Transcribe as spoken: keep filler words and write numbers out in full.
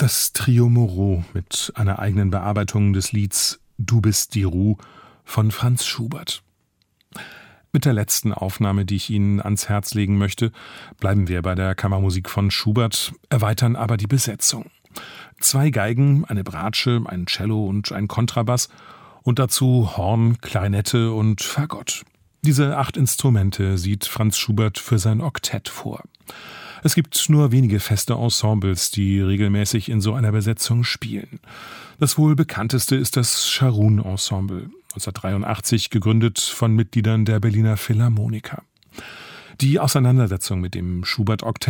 Das Trio Moreau mit einer eigenen Bearbeitung des Lieds »Du bist die Ruh« von Franz Schubert. Mit der letzten Aufnahme, die ich Ihnen ans Herz legen möchte, bleiben wir bei der Kammermusik von Schubert, erweitern aber die Besetzung. Zwei Geigen, eine Bratsche, ein Cello und ein Kontrabass und dazu Horn, Klarinette und Fagott. Diese acht Instrumente sieht Franz Schubert für sein Oktett vor. Es gibt nur wenige feste Ensembles, die regelmäßig in so einer Besetzung spielen. Das wohl bekannteste ist das Scharun-Ensemble, neunzehnhundertdreiundachtzig gegründet von Mitgliedern der Berliner Philharmoniker. Die Auseinandersetzung mit dem Schubert-Oktett